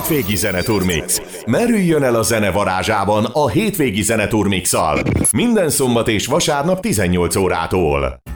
hétvégi zeneturmix. Merüljön el a zene varázsában a hétvégi zeneturmix-szal. Minden szombat és vasárnap 18 órától.